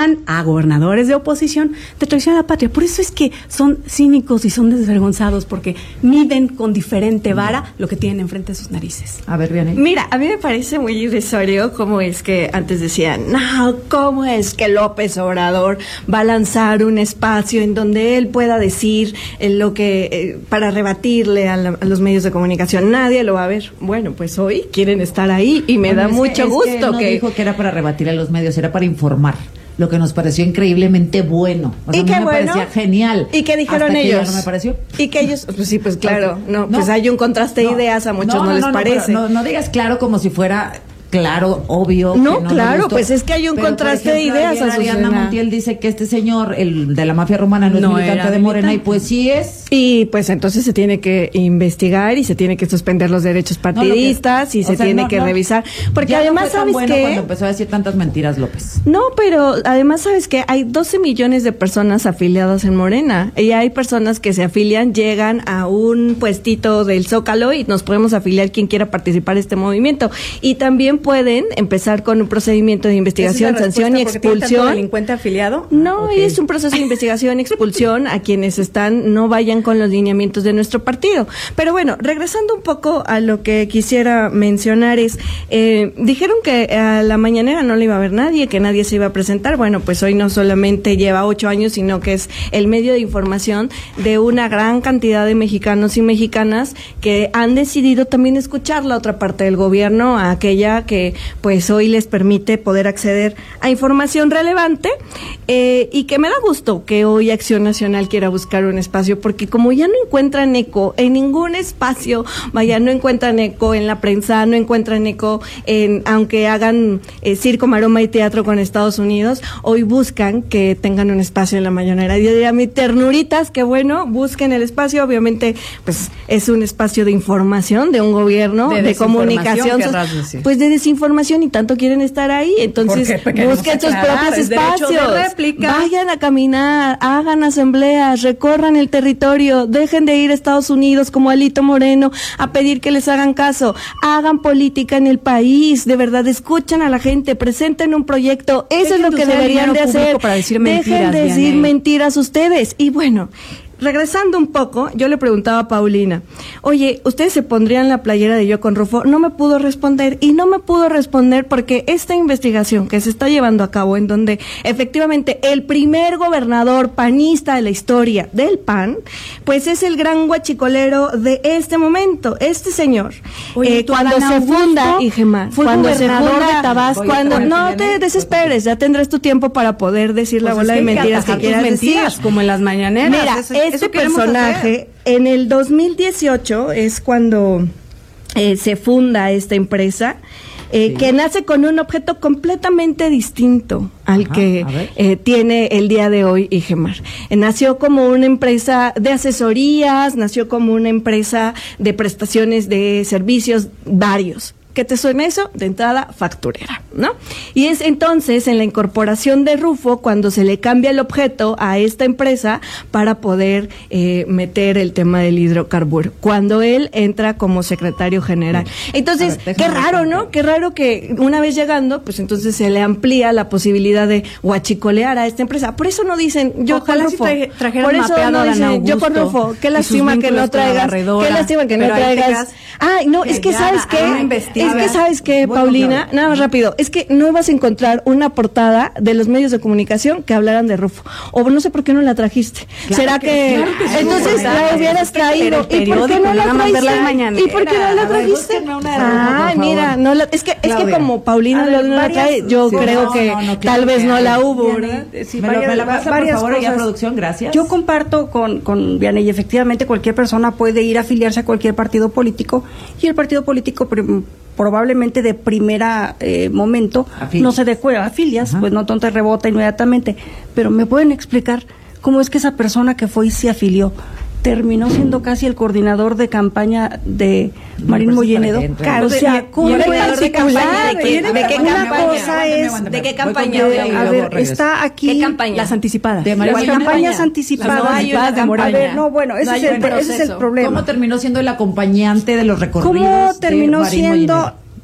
acusan a gobernadores de oposición de traición a la patria. Por eso es que son cínicos y son desvergonzados, porque miden con diferente vara lo que tienen enfrente de sus narices. A ver, Vianney. Mira, a mí me parece muy irrisorio cómo es que antes decían, no, cómo es que López Obrador va a lanzar un espacio en donde él pueda decir lo que, para rebatirle a los medios de comunicación. Nadie lo va a ver. Bueno, pues hoy quieren estar ahí y me da mucho gusto que dijo que era para rebatir a los medios, era para informar, lo que nos pareció increíblemente bueno. O sea, ¿Y qué me parecía genial. ¿Y qué dijeron hasta ellos? Que ya no me pareció. ¿Y que ellos? Pues sí, pues claro. Okay. Pues hay un contraste de ideas, a muchos no les parece. No digas claro como si fuera claro, obvio. No, claro, pues es que hay un contraste de ideas. Ariadna Montiel dice que este señor, el de la mafia romana, no es militante de Morena, y pues sí es. Y pues entonces se tiene que investigar y se tiene que suspender los derechos partidistas y se tiene que revisar. Porque ya además, no fue tan ¿sabes bueno qué? Cuando empezó a decir tantas mentiras, López. No, pero además, ¿sabes qué? Hay 12 millones de personas afiliadas en Morena y hay personas que se afilian, llegan a un puestito del Zócalo y nos podemos afiliar quien quiera participar en este movimiento. Y también pueden empezar con un procedimiento de investigación, sanción y expulsión. ¿Delincuente afiliado? No, es un proceso de investigación y expulsión a quienes no vayan con los lineamientos de nuestro partido. Pero bueno, regresando un poco a lo que quisiera mencionar es, dijeron que a la mañanera no le iba a ver nadie, que nadie se iba a presentar. Bueno, pues hoy no solamente lleva 8 años, sino que es el medio de información de una gran cantidad de mexicanos y mexicanas que han decidido también escuchar la otra parte del gobierno, a aquella que pues hoy les permite poder acceder a información relevante, y que me da gusto que hoy Acción Nacional quiera buscar un espacio, porque como ya no encuentran eco en ningún espacio, vaya, no encuentran eco en la prensa, no encuentran eco aunque hagan circo, maroma y teatro con Estados Unidos, hoy buscan que tengan un espacio en la mañanera. Yo diría, mi ternuritas, que bueno, busquen el espacio. Obviamente, pues es un espacio de información de un gobierno, de comunicación, pues de desinformación, y tanto quieren estar ahí, entonces busquen sus propios espacios, vayan a caminar, hagan asambleas, recorran el territorio, dejen de ir a Estados Unidos como Alito Moreno a pedir que les hagan caso, hagan política en el país, de verdad, escuchen a la gente, presenten un proyecto, eso es lo que deberían de hacer, dejen de decir mentiras ustedes. Y bueno, regresando un poco, yo le preguntaba a Paulina, oye, ¿ustedes se pondrían la playera de Yo con Rufo? No me pudo responder, y no me pudo responder porque esta investigación que se está llevando a cabo, en donde efectivamente el primer gobernador panista de la historia del PAN, pues es el gran guachicolero de este momento, este señor. Oye, cuando se funda, Igemar, cuando se funda Tabasco, no te desesperes, ya tendrás tu tiempo para poder decir la bola de mentiras que quieras decir. Como en las mañaneras. Mira, este personaje, en el 2018 es cuando se funda esta empresa, que nace con un objeto completamente distinto al que tiene el día de hoy Igemar. Nació como una empresa de asesorías, nació como una empresa de prestaciones de servicios varios. ¿Qué te suena eso? De entrada, facturera, ¿no? Y es entonces en la incorporación de Rufo cuando se le cambia el objeto a esta empresa para poder meter el tema del hidrocarburo, cuando él entra como secretario general. Entonces, qué raro, ¿no? Qué raro que una vez llegando, pues entonces se le amplía la posibilidad de guachicolear a esta empresa. Por eso no dicen Yo con Rufo. Por eso no dicen Yo con Rufo. Qué lástima que no traigas. Qué lástima que no traigas. Ay, no, es que ¿sabes qué? Es que ¿sabes qué, Paulina? Nada más rápido. Es que no vas a encontrar una portada de los medios de comunicación que hablaran de Rufo. O no sé por qué no la trajiste. ¿Será que entonces la hubieras traído? ¿Y por qué no la trajiste? ¿Y por qué no la trajiste? Ay, mira, es que como Paulina no la trae, yo creo que tal vez no la hubo, ¿verdad? Me la pasa, por favor, ya producción, gracias. Yo comparto con Vianney, efectivamente cualquier persona puede ir a afiliarse a cualquier partido político, y el partido político probablemente de primera momento no se adecue a afilias, pues no te rebota inmediatamente. Pero ¿me pueden explicar cómo es que esa persona que fue y se afilió terminó siendo casi el coordinador de campaña de Marín Mollenedo? Claro, o sea, ¿cómo puede particular? ¿De qué campaña? ¿De qué campaña? A ver, está aquí. ¿Qué campaña? Las anticipadas. Las campañas anticipadas. de Morena. A ver, no, bueno, ese es el problema. ¿Cómo terminó siendo el acompañante de los recorridos? ¿Cómo terminó siendo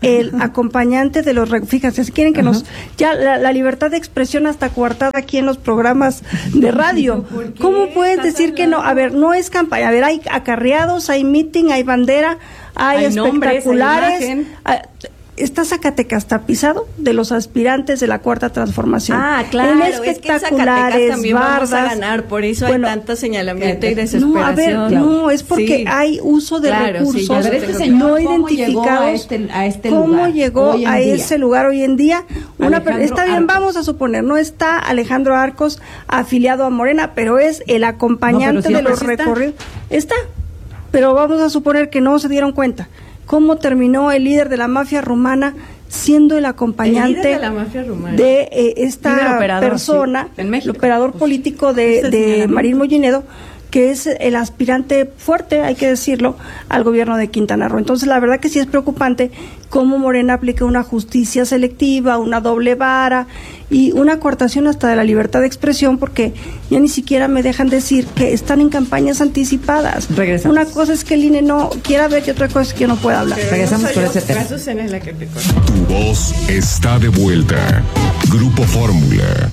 el acompañante de los... Fíjense, si quieren que nos... Ya la libertad de expresión hasta coartada aquí en los programas de radio. ¿Cómo puedes decir que no? A ver, no es campaña. A ver, hay acarreados, hay meeting, hay bandera, hay espectaculares. Está Zacatecas tapizado de los aspirantes de la Cuarta Transformación. Claro, en espectaculares, es que también bardas, vamos a ganar, por eso hay tanto señalamiento y desesperación. No, a ver, no, es porque hay uso de recursos a ver, este señor, no identificados. ¿Cómo llegó a ese lugar hoy en día? Está bien, vamos a suponer, no está Alejandro Arcos afiliado a Morena, pero es el acompañante de los recorridos. Está, pero vamos a suponer que no se dieron cuenta. ¿Cómo terminó el líder de la mafia rumana siendo el acompañante de esta persona, el operador político de Marín Mollinedo, que es el aspirante fuerte, hay que decirlo, al gobierno de Quintana Roo? Entonces, la verdad que sí es preocupante cómo Morena aplica una justicia selectiva, una doble vara y una coartación hasta de la libertad de expresión, porque ya ni siquiera me dejan decir que están en campañas anticipadas. Regresamos. Una cosa es que el INE no quiera ver y otra cosa es que no pueda hablar. Regresamos por ese tema. Tu voz está de vuelta. Grupo Fórmula.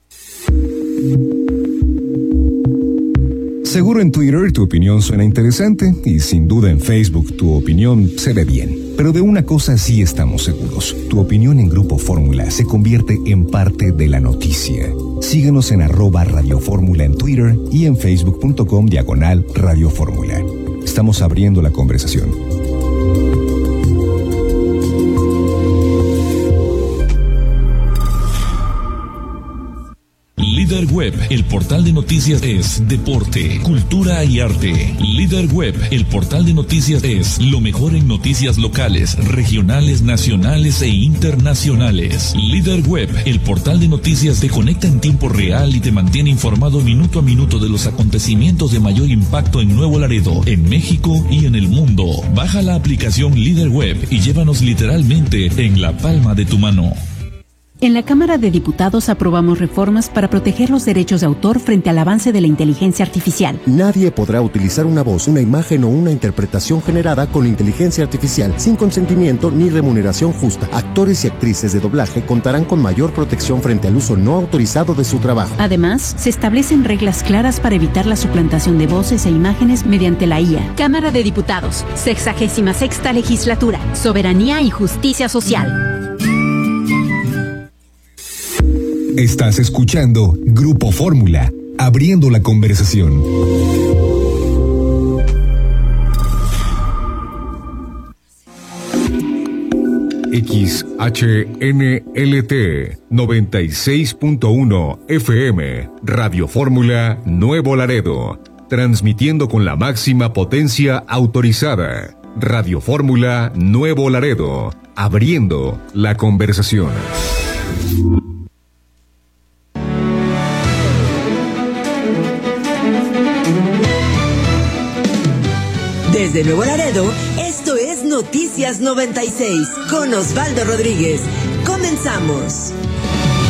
Seguro en Twitter tu opinión suena interesante y sin duda en Facebook tu opinión se ve bien. Pero de una cosa sí estamos seguros. Tu opinión en Grupo Fórmula se convierte en parte de la noticia. Síguenos en @Radio Fórmula en Twitter y en facebook.com/Radio Fórmula. Estamos abriendo la conversación. Líder Web, el portal de noticias es deporte, cultura y arte. Líder Web, el portal de noticias es lo mejor en noticias locales, regionales, nacionales e internacionales. Líder Web, el portal de noticias te conecta en tiempo real y te mantiene informado minuto a minuto de los acontecimientos de mayor impacto en Nuevo Laredo, en México y en el mundo. Baja la aplicación Líder Web y llévanos literalmente en la palma de tu mano. En la Cámara de Diputados aprobamos reformas para proteger los derechos de autor frente al avance de la inteligencia artificial. Nadie podrá utilizar una voz, una imagen o una interpretación generada con inteligencia artificial sin consentimiento ni remuneración justa. Actores y actrices de doblaje contarán con mayor protección frente al uso no autorizado de su trabajo. Además, se establecen reglas claras para evitar la suplantación de voces e imágenes mediante la IA. Cámara de Diputados, 66ª Legislatura, Soberanía y Justicia Social. Estás escuchando Grupo Fórmula, abriendo la conversación. XHNLT 96.1 FM, Radio Fórmula Nuevo Laredo, transmitiendo con la máxima potencia autorizada. Radio Fórmula Nuevo Laredo, abriendo la conversación. Desde Nuevo Laredo, esto es Noticias 96 con Osvaldo Rodríguez. Comenzamos.